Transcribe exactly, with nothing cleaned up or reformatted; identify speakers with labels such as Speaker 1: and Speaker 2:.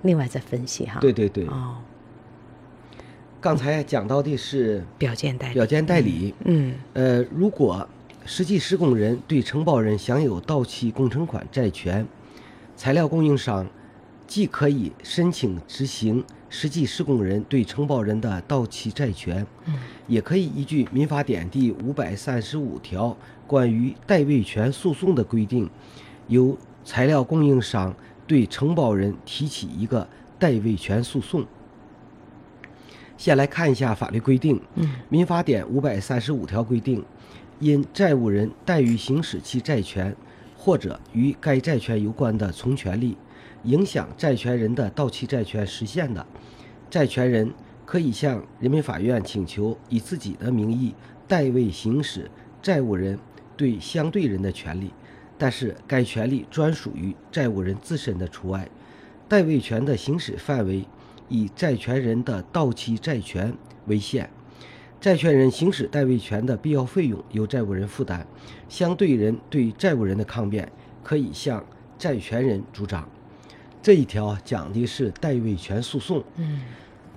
Speaker 1: 另外再分析哈。
Speaker 2: 对对对。
Speaker 1: 哦，
Speaker 2: 刚才讲到的是
Speaker 1: 表见代理。
Speaker 2: 表见代理。
Speaker 1: 嗯，
Speaker 2: 呃，如果实际施工人对承包人享有到期工程款债权，材料供应商既可以申请执行实际施工人对承包人的到期债权，
Speaker 1: 嗯，
Speaker 2: 也可以依据民法典第五百三十五条关于代位权诉讼的规定，由材料供应商对承包人提起一个代位权诉讼。先来看一下法律规定。
Speaker 1: 嗯，
Speaker 2: 民法典五百三十五条规定，因债务人怠于行使其债权，或者与该债权有关的从权利，影响债权人的到期债权实现的，债权人可以向人民法院请求以自己的名义代位行使债务人对相对人的权利，但是该权利专属于债务人自身的除外。代位权的行使范围以债权人的到期债权为限，债权人行使代位权的必要费用由债务人负担，相对人对债务人的抗辩可以向债权人主张。这一条讲的是代位权诉讼。
Speaker 1: 嗯，